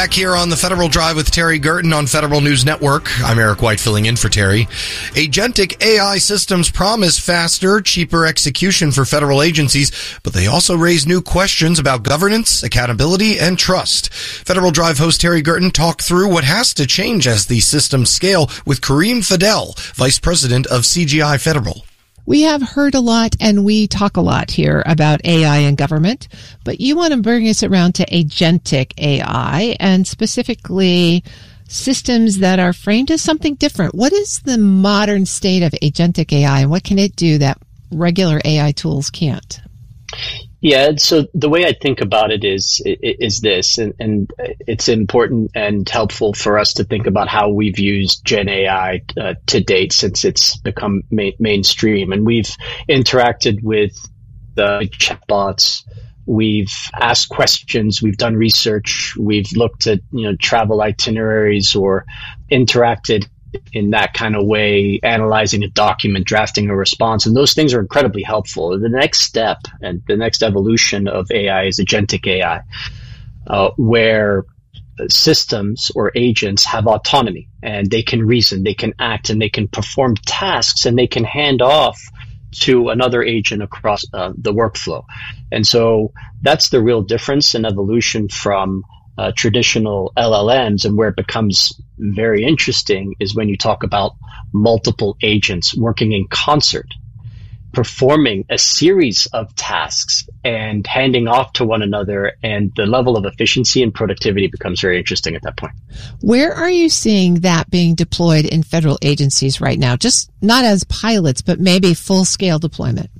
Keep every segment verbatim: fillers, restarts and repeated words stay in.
back here on the Federal Drive with Terry Gerton on Federal News Network. I'm Eric White filling in for Terry. Agentic A I systems promise faster, cheaper execution for federal agencies, but they also raise new questions about governance, accountability, and trust. Federal Drive host Terry Gerton talked through what has to change as these systems scale with Kareem Fadel, Vice President of C G I Federal. We have heard a lot and we talk a lot here about A I in government, but you want to bring us around to agentic A I and specifically systems that are framed as something different. What is the modern state of agentic A I and what can it do that regular A I tools can't? Yeah, so the way I think about it is is this, and, and it's important and helpful for us to think about how we've used Gen A I uh, to date since it's become ma- mainstream. And we've interacted with the chatbots, we've asked questions, we've done research, we've looked at you know travel itineraries or interacted in that kind of way, analyzing a document, drafting a response. And those things are incredibly helpful. The next step and the next evolution of A I is agentic A I, uh, where systems or agents have autonomy and they can reason, they can act, and they can perform tasks, and they can hand off to another agent across uh, the workflow. And so that's the real difference in evolution from Uh, traditional L L Ms, and where it becomes very interesting is when you talk about multiple agents working in concert, performing a series of tasks and handing off to one another, and the level of efficiency and productivity becomes very interesting at that point. Where are you seeing that being deployed in federal agencies right now? Just not as pilots, but maybe full-scale deployment?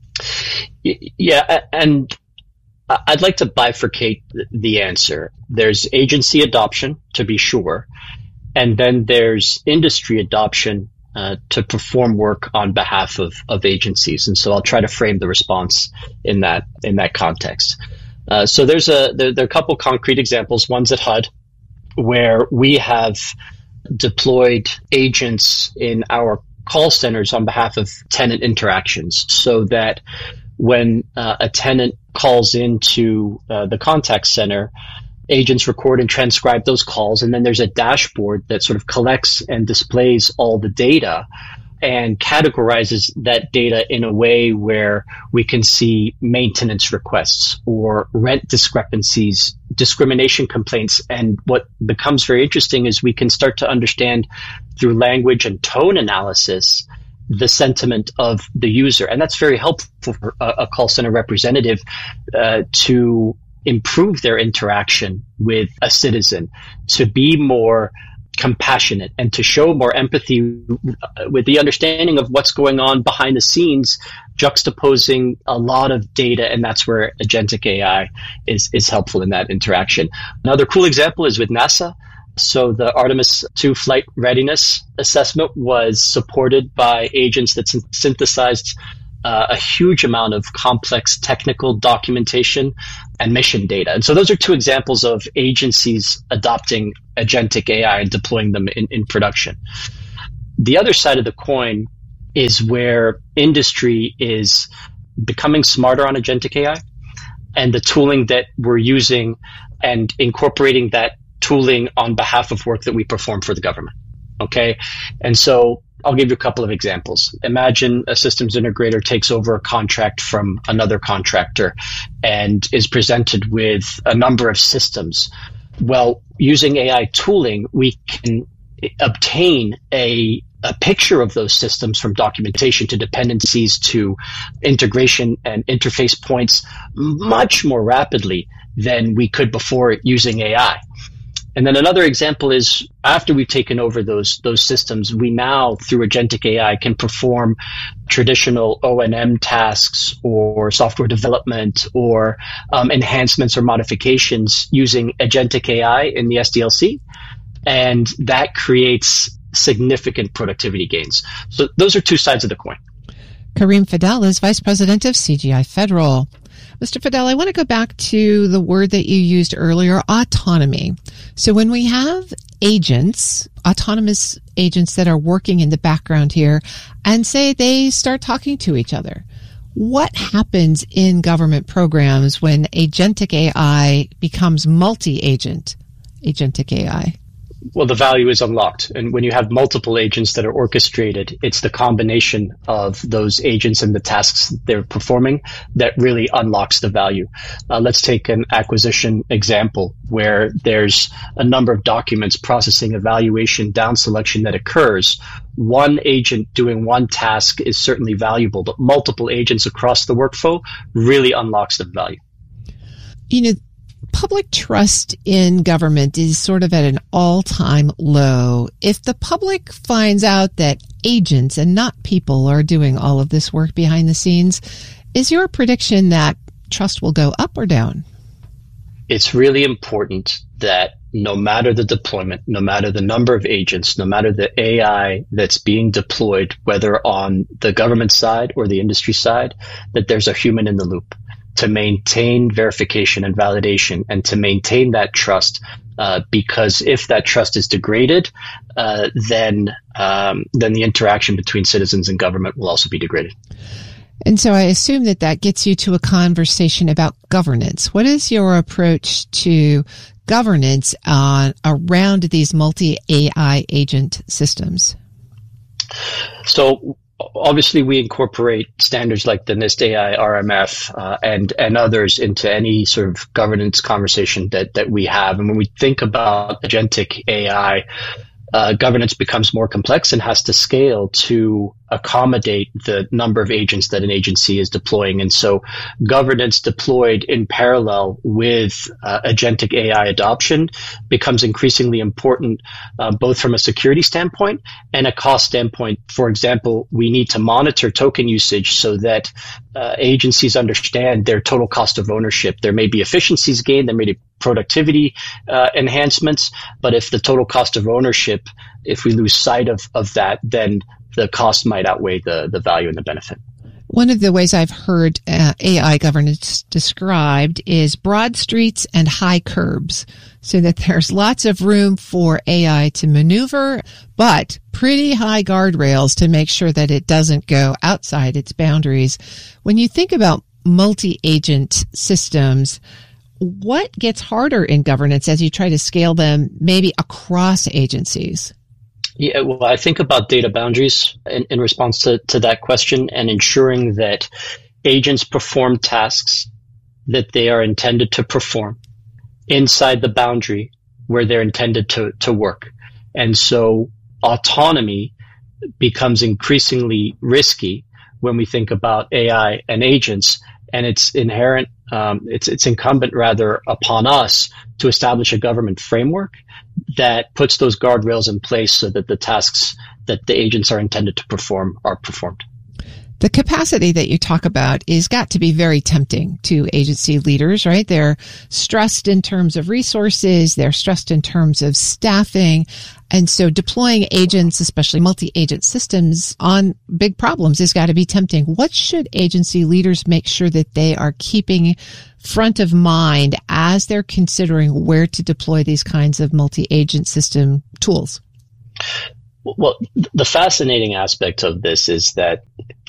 Yeah, and I'd like to bifurcate the answer. There's agency adoption, to be sure, and then there's industry adoption uh, to perform work on behalf of, of agencies. And so I'll try to frame the response in that in that context. Uh, so there's a there, there are a couple concrete examples. One's at H U D, where we have deployed agents in our call centers on behalf of tenant interactions, so that when uh, a tenant calls into uh, the contact center, agents record and transcribe those calls, and then there's a dashboard that sort of collects and displays all the data and categorizes that data in a way where we can see maintenance requests or rent discrepancies, discrimination complaints. And what becomes very interesting is we can start to understand through language and tone analysis the sentiment of the user. And that's very helpful for a, a call center representative uh, to improve their interaction with a citizen, to be more compassionate and to show more empathy with the understanding of what's going on behind the scenes, juxtaposing a lot of data. And that's where agentic A I is, is helpful in that interaction. Another cool example is with NASA. So the Artemis two flight readiness assessment was supported by agents that syn- synthesized uh, a huge amount of complex technical documentation and mission data. And so those are two examples of agencies adopting agentic A I and deploying them in, in production. The other side of the coin is where industry is becoming smarter on agentic A I, and the tooling that we're using and incorporating that tooling on behalf of work that we perform for the government. Okay. And so I'll give you a couple of examples. Imagine a systems integrator takes over a contract from another contractor and is presented with a number of systems. Well, using A I tooling, we can obtain a a picture of those systems, from documentation to dependencies to integration and interface points, much more rapidly than we could before using A I. And then another example is after we've taken over those those systems, we now, through agentic A I, can perform traditional O and M tasks or software development or um, enhancements or modifications using agentic A I in the S D L C. And that creates significant productivity gains. So those are two sides of the coin. Kareem Fadel is Vice President of C G I Federal. Mister Fadel, I want to go back to the word that you used earlier, autonomy. So when we have agents, autonomous agents that are working in the background here, and say they start talking to each other, what happens in government programs when agentic A I becomes multi-agent agentic A I? Well, the value is unlocked. And when you have multiple agents that are orchestrated, it's the combination of those agents and the tasks they're performing that really unlocks the value. Uh, let's take an acquisition example where there's a number of documents, processing, evaluation, down selection that occurs. One agent doing one task is certainly valuable, but multiple agents across the workflow really unlocks the value. You know, public trust in government is sort of at an all-time low. If the public finds out that agents and not people are doing all of this work behind the scenes, is your prediction that trust will go up or down? It's really important that no matter the deployment, no matter the number of agents, no matter the A I that's being deployed, whether on the government side or the industry side, that there's a human in the loop to maintain verification and validation and to maintain that trust. Uh, because if that trust is degraded, uh, then um, then the interaction between citizens and government will also be degraded. And so I assume that that gets you to a conversation about governance. What is your approach to governance on around these multi-A I agent systems? So obviously, we incorporate standards like the NIST A I R M F uh, and and others into any sort of governance conversation that that we have. And when we think about agentic A I, uh, governance becomes more complex and has to scale to accommodate the number of agents that an agency is deploying. And so governance deployed in parallel with uh, agentic A I adoption becomes increasingly important, uh, both from a security standpoint and a cost standpoint. For example, we need to monitor token usage so that uh, agencies understand their total cost of ownership. There may be efficiencies gained, there may be productivity uh, enhancements, but if the total cost of ownership, if we lose sight of, of that, then the cost might outweigh the, the value and the benefit. One of the ways I've heard uh, A I governance described is broad streets and high curbs, so that there's lots of room for A I to maneuver, but pretty high guardrails to make sure that it doesn't go outside its boundaries. When you think about multi-agent systems, what gets harder in governance as you try to scale them maybe across agencies? Yeah, well, I think about data boundaries in, in response to, to that question, and ensuring that agents perform tasks that they are intended to perform inside the boundary where they're intended to, to work. And so autonomy becomes increasingly risky when we think about A I and agents, and it's inherent, um, it's, it's incumbent rather upon us to establish a government framework that puts those guardrails in place so that the tasks that the agents are intended to perform are performed. The capacity that you talk about is got to be very tempting to agency leaders, right? They're stressed in terms of resources. They're stressed in terms of staffing. And so deploying agents, especially multi-agent systems on big problems, has got to be tempting. What should agency leaders make sure that they are keeping front of mind as they're considering where to deploy these kinds of multi-agent system tools? Well, the fascinating aspect of this is that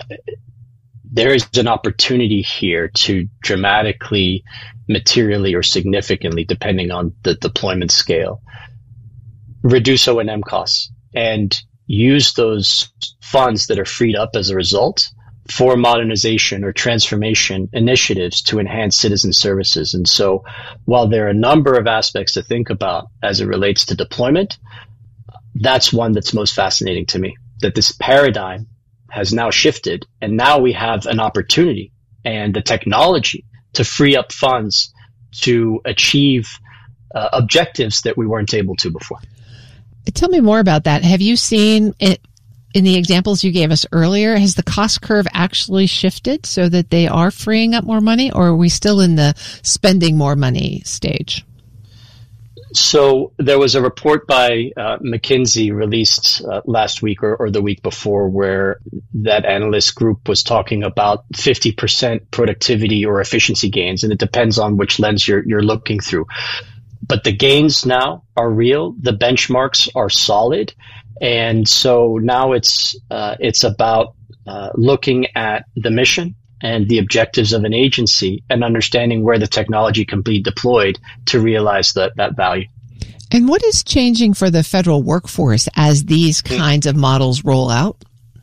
there is an opportunity here to dramatically, materially, or significantly, depending on the deployment scale, reduce O and M costs and use those funds that are freed up as a result for modernization or transformation initiatives to enhance citizen services. And so while there are a number of aspects to think about as it relates to deployment, that's one that's most fascinating to me, that this paradigm has now shifted, and now we have an opportunity and the technology to free up funds to achieve uh, objectives that we weren't able to before. Tell me more about that. Have you seen it in the examples you gave us earlier? Has the cost curve actually shifted so that they are freeing up more money, or are we still in the spending more money stage? So there was a report by uh, McKinsey released uh, last week or, or the week before, where that analyst group was talking about fifty percent productivity or efficiency gains, and it depends on which lens you're you're looking through. But the gains now are real. The benchmarks are solid. And so now it's uh, it's about uh, looking at the mission and the objectives of an agency and understanding where the technology can be deployed to realize that, that value. And what is changing for the federal workforce as these kinds of models roll out?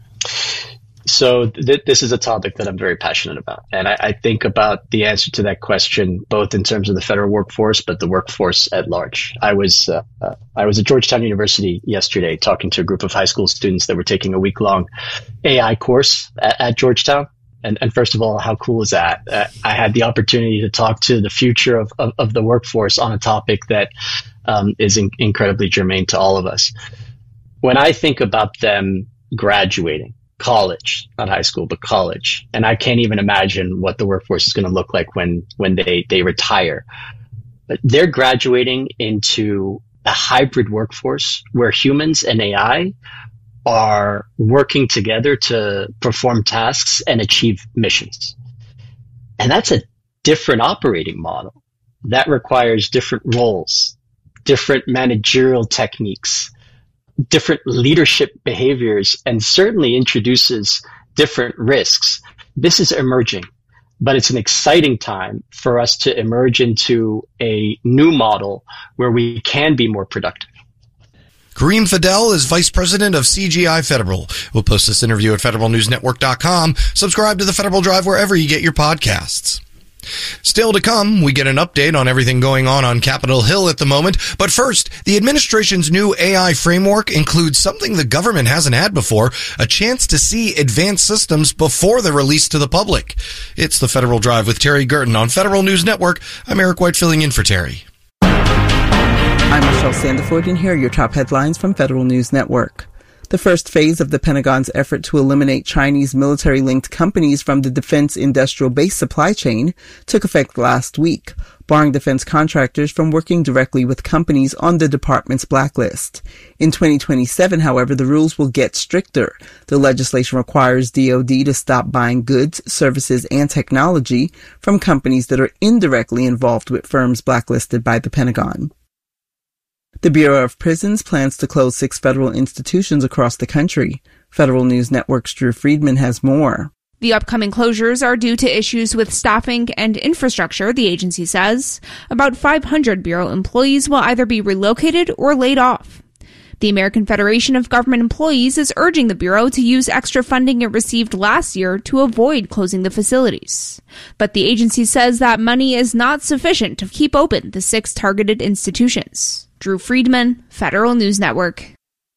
So th- this is a topic that I'm very passionate about. And I, I think about the answer to that question, both in terms of the federal workforce, but the workforce at large. I was, uh, uh, I was at Georgetown University yesterday talking to a group of high school students that were taking a week long A I course at, at Georgetown. And, and first of all, how cool is that? Uh, I had the opportunity to talk to the future of, of, of the workforce on a topic that um, is in, incredibly germane to all of us. When I think about them graduating, college, not high school, but college. And I can't even imagine what the workforce is going to look like when, when they, they retire. But they're graduating into a hybrid workforce where humans and A I are working together to perform tasks and achieve missions. And that's a different operating model. That requires different roles, different managerial techniques, different leadership behaviors, and certainly introduces different risks. This is emerging, but it's an exciting time for us to emerge into a new model where we can be more productive. Kareem Fadel is Vice President of C G I Federal. We'll post this interview at federal news network dot com. Subscribe to the Federal Drive wherever you get your podcasts. Still to come, we get an update on everything going on on Capitol Hill at the moment. But first, the administration's new A I framework includes something the government hasn't had before, a chance to see advanced systems before they're released to the public. It's the Federal Drive with Terry Gerton on Federal News Network. I'm Eric White filling in for Terry. I'm Michelle Sandiford, and here are your top headlines from Federal News Network. The first phase of the Pentagon's effort to eliminate Chinese military-linked companies from the defense industrial base supply chain took effect last week, barring defense contractors from working directly with companies on the department's blacklist. In twenty twenty-seven, however, the rules will get stricter. The legislation requires D O D to stop buying goods, services, and technology from companies that are indirectly involved with firms blacklisted by the Pentagon. The Bureau of Prisons plans to close six federal institutions across the country. Federal News Network's Drew Friedman has more. The upcoming closures are due to issues with staffing and infrastructure, the agency says. About five hundred Bureau employees will either be relocated or laid off. The American Federation of Government Employees is urging the Bureau to use extra funding it received last year to avoid closing the facilities. But the agency says that money is not sufficient to keep open the six targeted institutions. Drew Friedman, Federal News Network.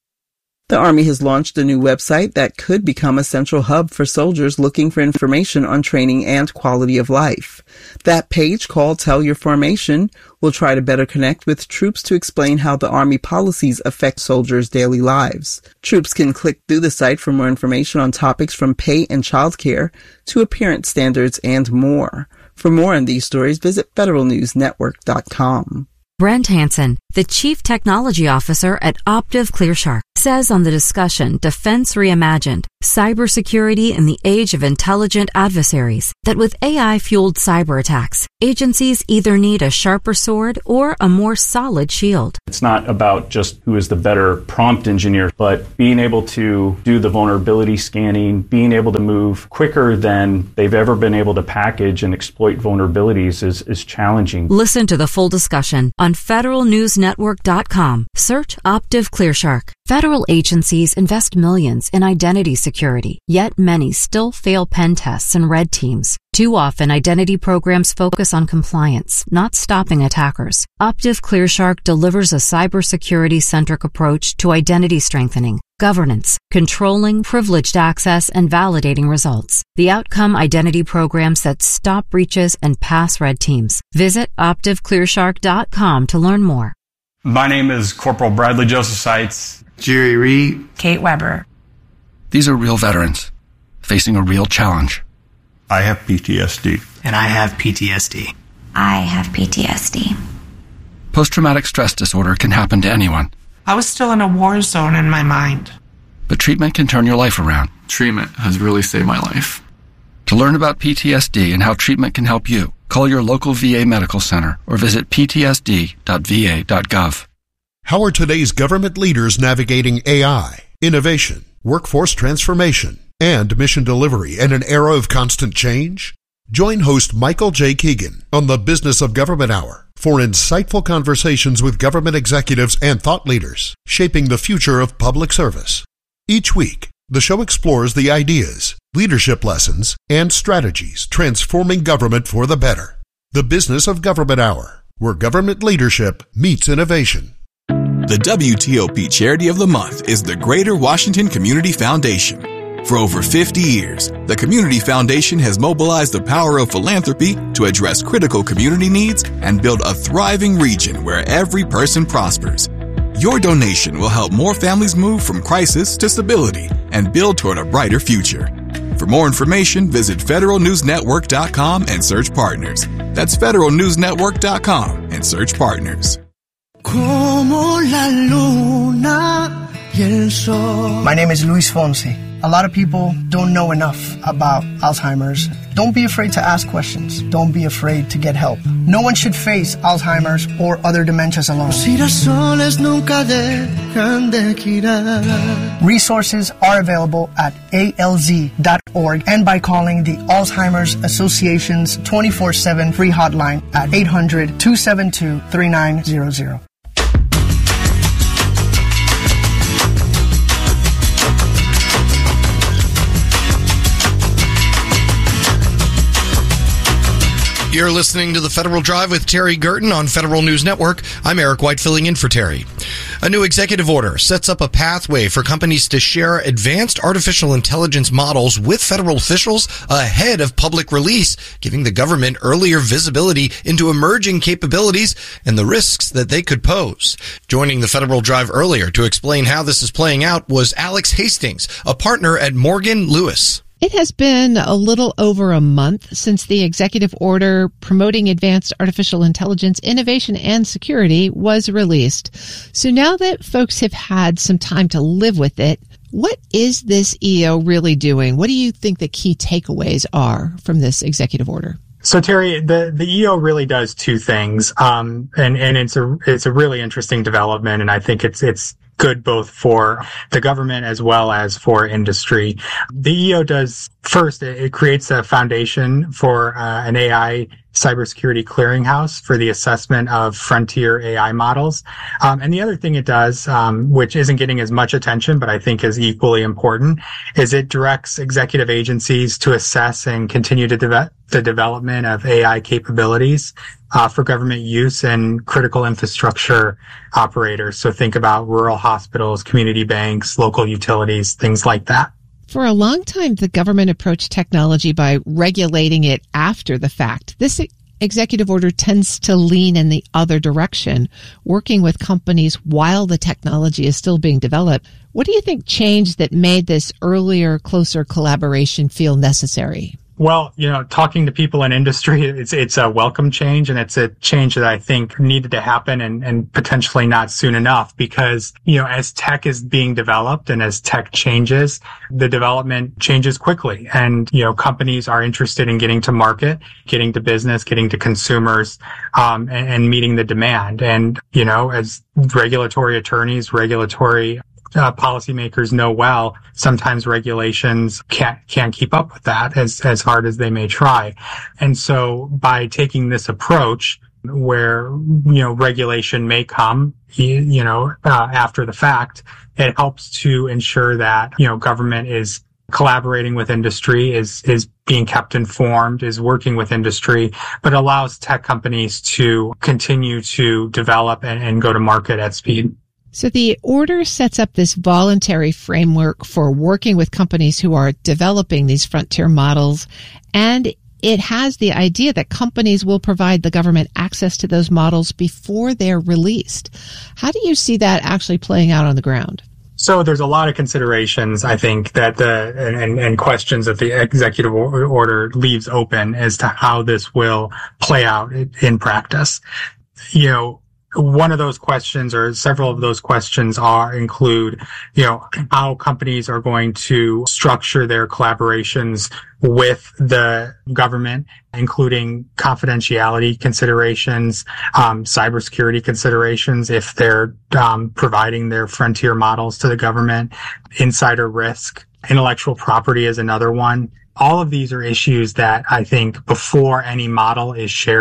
The Army has launched a new website that could become a central hub for soldiers looking for information on training and quality of life. That page, called Tell Your Formation, will try to better connect with troops to explain how the Army policies affect soldiers' daily lives. Troops can click through the site for more information on topics from pay and childcare to appearance standards and more. For more on these stories, visit federal news network dot com. Brent Hansen, the Chief Technology Officer at Optiv ClearShark, says on the discussion Defense Reimagined, Cybersecurity in the Age of Intelligent Adversaries, that with A I-fueled cyber attacks, agencies either need a sharper sword or a more solid shield. It's not about just who is the better prompt engineer, but being able to do the vulnerability scanning, being able to move quicker than they've ever been able to package and exploit vulnerabilities is, is challenging. Listen to the full discussion on federal news network dot com. Search Optiv ClearShark. Federal agencies invest millions in identity security, yet many still fail pen tests and red teams. Too often, identity programs focus on compliance, not stopping attackers. Optiv ClearShark delivers a cybersecurity-centric approach to identity strengthening, governance, controlling privileged access, and validating results. The outcome identity programs that stop breaches and pass red teams. Visit optiv clearshark dot com to learn more. My name is Corporal Bradley Joseph Seitz. Jerry Reed. Kate Weber. These are real veterans facing a real challenge. I have P T S D. And I have P T S D. I have P T S D. Post-traumatic stress disorder can happen to anyone. I was still in a war zone in my mind. But treatment can turn your life around. Treatment has really saved my life. To learn about P T S D and how treatment can help you, call your local V A medical center or visit p t s d dot v a dot gov. How are today's government leaders navigating A I, innovation, workforce transformation, and mission delivery in an era of constant change? Join host Michael J. Keegan on the Business of Government Hour for insightful conversations with government executives and thought leaders shaping the future of public service. Each week, the show explores the ideas, leadership lessons, and strategies transforming government for the better. The Business of Government Hour, where government leadership meets innovation. The W T O P Charity of the Month is the Greater Washington Community Foundation. For over fifty years, the Community Foundation has mobilized the power of philanthropy to address critical community needs and build a thriving region where every person prospers. Your donation will help more families move from crisis to stability and build toward a brighter future. For more information, visit federal news network dot com and search partners. That's federal news network dot com and search partners. Como la luna y el sol. My name is Luis Fonsi. A lot of people don't know enough about Alzheimer's. Don't be afraid to ask questions. Don't be afraid to get help. No one should face Alzheimer's or other dementias alone. Los girasoles nunca dejan de girar. Resources are available at A L Z dot org and by calling the Alzheimer's Association's twenty-four seven free hotline at eight hundred, two seven two, three nine zero zero. You're listening to the Federal Drive with Terry Gerton on Federal News Network. I'm Eric White filling in for Terry. A new executive order sets up a pathway for companies to share advanced artificial intelligence models with federal officials ahead of public release, giving the government earlier visibility into emerging capabilities and the risks that they could pose. Joining the Federal Drive earlier to explain how this is playing out was Alex Hastings, a partner at Morgan Lewis. It has been a little over a month since the executive order promoting advanced artificial intelligence, innovation, and security was released. So now that folks have had some time to live with it, what is this E O really doing? What do you think the key takeaways are from this executive order? So Terry, the, the E O really does two things. Um, and, and it's a, it's a really interesting development. And I think it's, it's, good both for the government as well as for industry. The E O does, first, it creates a foundation for uh, an A I cybersecurity clearinghouse for the assessment of frontier A I models. Um, and the other thing it does, um, which isn't getting as much attention, but I think is equally important, is it directs executive agencies to assess and continue to develop the development of A I capabilities uh, for government use and critical infrastructure operators. So think about rural hospitals, community banks, local utilities, things like that. For a long time, the government approached technology by regulating it after the fact. This executive order tends to lean in the other direction, working with companies while the technology is still being developed. What do you think changed that made this earlier, closer collaboration feel necessary? Well, you know, talking to people in industry, it's it's a welcome change, and it's a change that I think needed to happen and, and potentially not soon enough because, you know, as tech is being developed and as tech changes, the development changes quickly. And, you know, companies are interested in getting to market, getting to business, getting to consumers, um, and, and meeting the demand. And, you know, as regulatory attorneys, regulatory Uh, policymakers know well, sometimes regulations can't, can't keep up with that as, as hard as they may try. And so by taking this approach where, you know, regulation may come, you, you know, uh, after the fact, it helps to ensure that, you know, government is collaborating with industry, is, is being kept informed, is working with industry, but allows tech companies to continue to develop and, and go to market at speed. So the order sets up this voluntary framework for working with companies who are developing these frontier models, and it has the idea that companies will provide the government access to those models before they're released. How do you see that actually playing out on the ground? So there's a lot of considerations, I think, that the and, and questions that the executive order leaves open as to how this will play out in practice. You know, one of those questions or several of those questions are include, you know, how companies are going to structure their collaborations with the government, including confidentiality considerations, um, cybersecurity considerations, if they're um, providing their frontier models to the government, insider risk, intellectual property is another one. All of these are issues that I think before any model is shared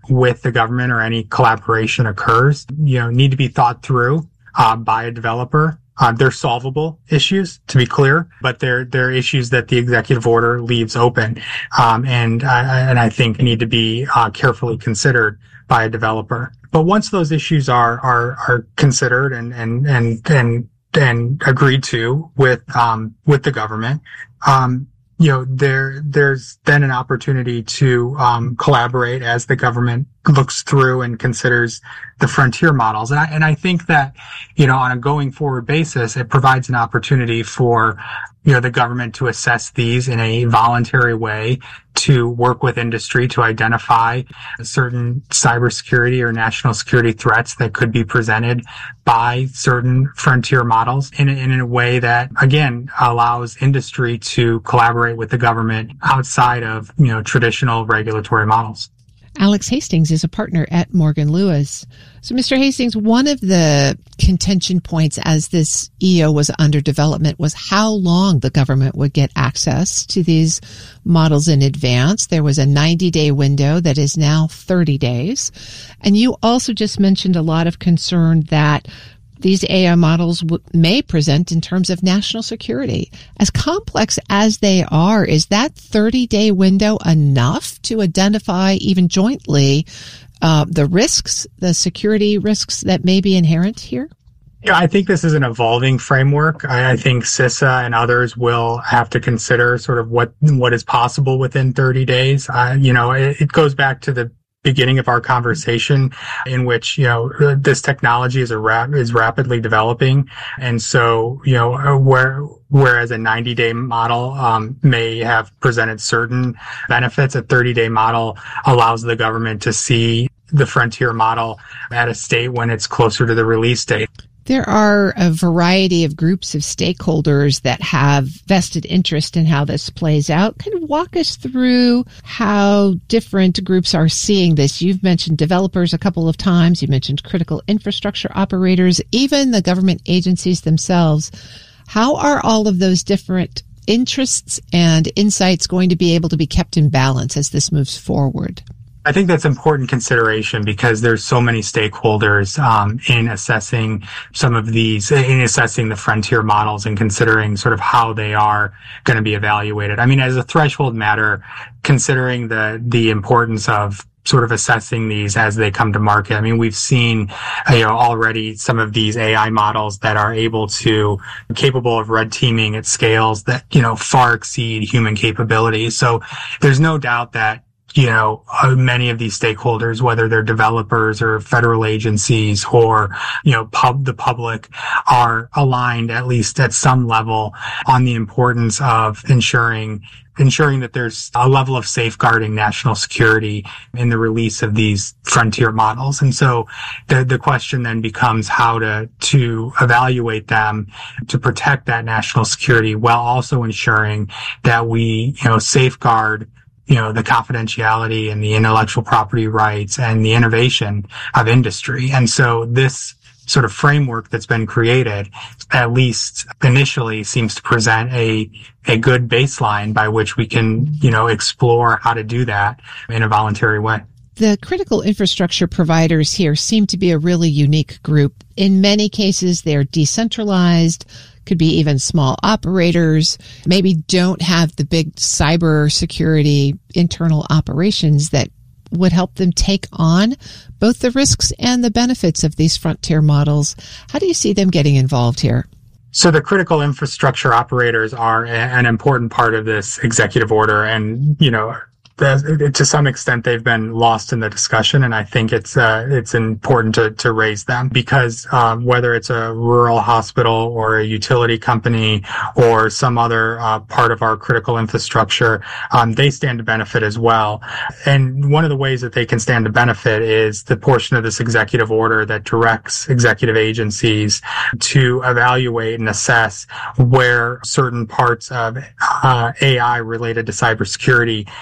with the government or any collaboration occurs, you know, need to be thought through uh, by a developer. Uh, they're solvable issues, to be clear, but they're they're issues that the executive order leaves open, um, and I, and I think need to be uh, carefully considered by a developer. But once those issues are are are considered and and and and, and agreed to with um, with the government, um, you know, there there's then an opportunity to um, collaborate as the government looks through and considers the frontier models. And I, and I think that, you know, on a going forward basis, it provides an opportunity for, you know, the government to assess these in a voluntary way, to work with industry to identify certain cybersecurity or national security threats that could be presented by certain frontier models in, in a way that, again, allows industry to collaborate with the government outside of, you know, traditional regulatory models. Alex Hastings is a partner at Morgan Lewis. So, Mister Hastings, one of the contention points as this E O was under development was how long the government would get access to these models in advance. There was a ninety-day window that is now thirty days. And you also just mentioned a lot of concern that these A I models w- may present in terms of national security. As complex as they are, is that thirty-day window enough to identify even jointly uh, the risks, the security risks that may be inherent here? Yeah, I think this is an evolving framework. I, I think CISA and others will have to consider sort of what what is possible within thirty days. Uh, you know, it, it goes back to the beginning of our conversation, in which, you know, this technology is a rap- is rapidly developing. And so, you know, where, whereas a ninety day model, um, may have presented certain benefits, a thirty day model allows the government to see the frontier model at a state when it's closer to the release date. There are a variety of groups of stakeholders that have vested interest in how this plays out. Kind of walk us through how different groups are seeing this. You've mentioned developers a couple of times. You mentioned critical infrastructure operators, even the government agencies themselves. How are all of those different interests and insights going to be able to be kept in balance as this moves forward? I think that's important consideration because there's so many stakeholders um, in assessing some of these, in assessing the frontier models and considering sort of how they are going to be evaluated. I mean, as a threshold matter, considering the the importance of sort of assessing these as they come to market. I mean, we've seen, you know, already some of these A I models that are able to, capable of red teaming at scales that, you know, far exceed human capabilities. So there's no doubt that, you know, uh, many of these stakeholders, whether they're developers or federal agencies or, you know, pub, the public, are aligned at least at some level on the importance of ensuring ensuring that there's a level of safeguarding national security in the release of these frontier models. And so the the question then becomes how to to evaluate them to protect that national security while also ensuring that we, you know, safeguard, you know, the confidentiality and the intellectual property rights and the innovation of industry. And so this sort of framework that's been created, at least initially, seems to present a a good baseline by which we can, you know, explore how to do that in a voluntary way. The critical infrastructure providers here seem to be a really unique group. In many cases, they're decentralized, could be even small operators, maybe don't have the big cyber security internal operations that would help them take on both the risks and the benefits of these frontier models. How do you see them getting involved here? So the critical infrastructure operators are a, an important part of this executive order, and, you know, to some extent, they've been lost in the discussion, and I think it's uh, it's important to, to raise them because um, whether it's a rural hospital or a utility company or some other uh, part of our critical infrastructure, um, they stand to benefit as well. And one of the ways that they can stand to benefit is the portion of this executive order that directs executive agencies to evaluate and assess where certain parts of uh, A I related to cybersecurity can be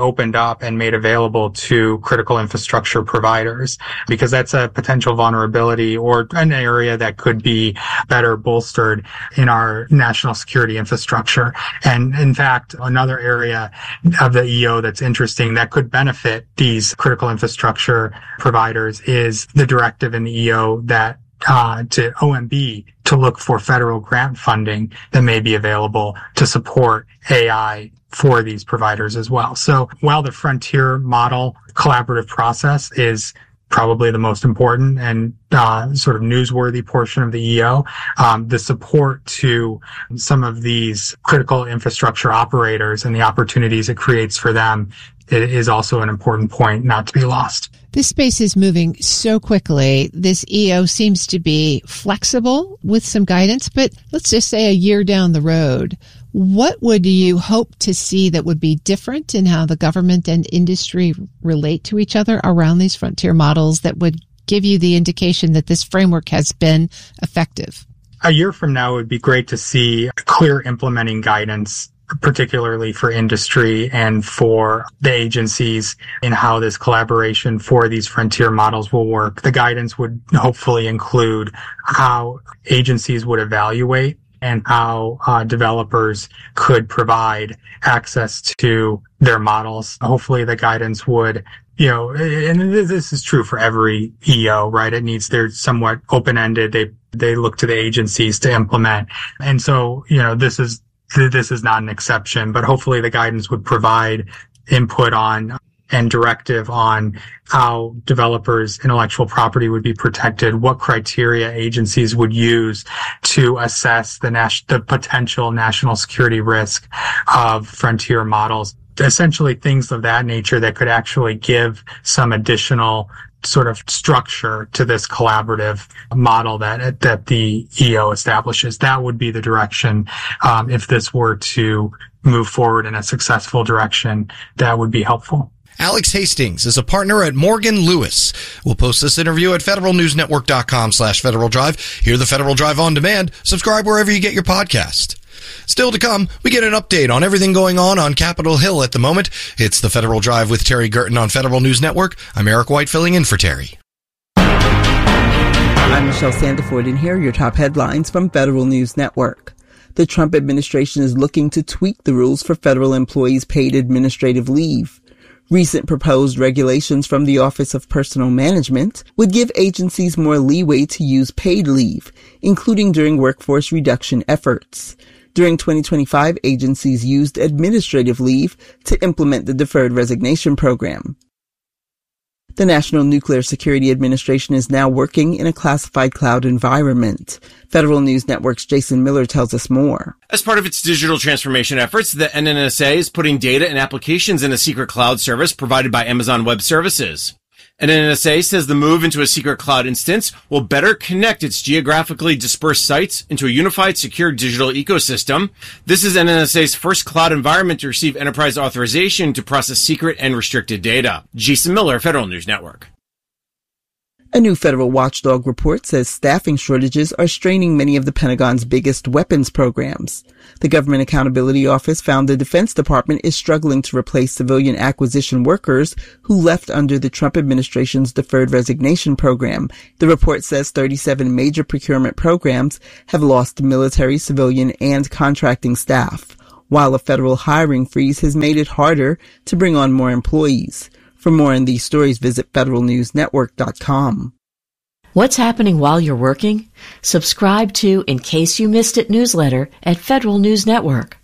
opened up and made available to critical infrastructure providers, because that's a potential vulnerability or an area that could be better bolstered in our national security infrastructure. And in fact, another area of the E O that's interesting that could benefit these critical infrastructure providers is the directive in the E O that uh, to O M B to look for federal grant funding that may be available to support A I for these providers as well. So while the frontier model collaborative process is probably the most important and uh, sort of newsworthy portion of the E O, um, the support to some of these critical infrastructure operators and the opportunities it creates for them is also an important point not to be lost. This space is moving so quickly. This E O seems to be flexible with some guidance, but let's just say a year down the road, what would you hope to see that would be different in how the government and industry relate to each other around these frontier models that would give you the indication that this framework has been effective? A year from now, it would be great to see clear implementing guidance, particularly for industry and for the agencies, in how this collaboration for these frontier models will work. The guidance would hopefully include how agencies would evaluate and how uh, developers could provide access to their models. Hopefully the guidance would, you know, and this is true for every E O, right? It needs, they're somewhat open-ended. They, they look to the agencies to implement. And so, you know, this is, this is not an exception, but hopefully the guidance would provide input on and directive on how developers' intellectual property would be protected, what criteria agencies would use to assess the nas- the potential national security risk of frontier models. Essentially things of that nature that could actually give some additional sort of structure to this collaborative model that that the E O establishes. That would be the direction, um, if this were to move forward in a successful direction, that would be helpful. Alex Hastings is a partner at Morgan Lewis. We'll post this interview at federalnewsnetwork.com slash Federal Drive. Hear the Federal Drive on demand. Subscribe wherever you get your podcast. Still to come, we get an update on everything going on on Capitol Hill at the moment. It's the Federal Drive with Terry Gerton on Federal News Network. I'm Eric White filling in for Terry. I'm Michelle Sandiford, and here are your top headlines from Federal News Network. The Trump administration is looking to tweak the rules for federal employees' paid administrative leave. Recent proposed regulations from the Office of Personnel Management would give agencies more leeway to use paid leave, including during workforce reduction efforts. During twenty twenty-five, agencies used administrative leave to implement the Deferred Resignation Program. The National Nuclear Security Administration is now working in a classified cloud environment. Federal News Network's Jason Miller tells us more. As part of its digital transformation efforts, the N N S A is putting data and applications in a secret cloud service provided by Amazon Web Services. N N S A says the move into a secret cloud instance will better connect its geographically dispersed sites into a unified, secure digital ecosystem. This is N N S A's first cloud environment to receive enterprise authorization to process secret and restricted data. Jason Miller, Federal News Network. A new federal watchdog report says staffing shortages are straining many of the Pentagon's biggest weapons programs. The Government Accountability Office found the Defense Department is struggling to replace civilian acquisition workers who left under the Trump administration's Deferred Resignation Program. The report says thirty-seven major procurement programs have lost military, civilian, and contracting staff, while a federal hiring freeze has made it harder to bring on more employees. For more on these stories, visit federal news network dot com. What's happening while you're working? Subscribe to In Case You Missed It newsletter at Federal News Network.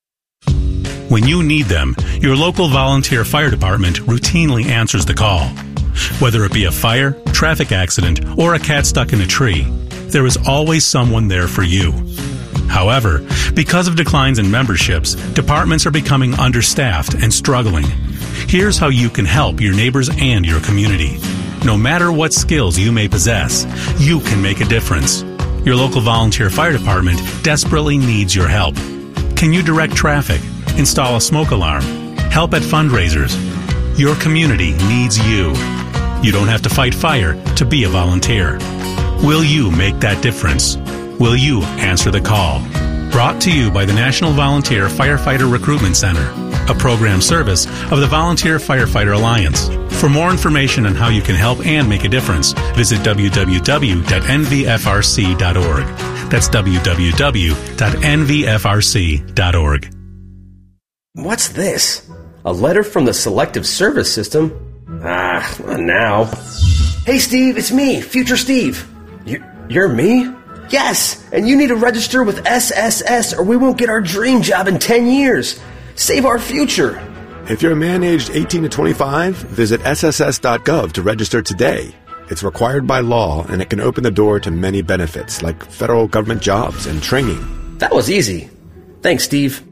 When you need them, your local volunteer fire department routinely answers the call. Whether it be a fire, traffic accident, or a cat stuck in a tree, there is always someone there for you. However, because of declines in memberships, departments are becoming understaffed and struggling. Here's how you can help your neighbors and your community. No matter what skills you may possess, you can make a difference. Your local volunteer fire department desperately needs your help. Can you direct traffic, install a smoke alarm, help at fundraisers? Your community needs you. You don't have to fight fire to be a volunteer. Will you make that difference? Will you answer the call? Brought to you by the National Volunteer Firefighter Recruitment Center. a program service of the Volunteer Firefighter Alliance. For more information on how you can help and make a difference, visit w w w dot n v f r c dot org. That's w w w dot n v f r c dot org. What's this? A letter from the Selective Service System? Ah, not now. Hey, Steve, it's me, Future Steve. You, you're me? Yes, and you need to register with S S S or we won't get our dream job in ten years. Save our future. If you're a man aged eighteen to twenty-five, visit s s s dot gov to register today. It's required by law, and it can open the door to many benefits, like federal government jobs and training. That was easy. Thanks, Steve.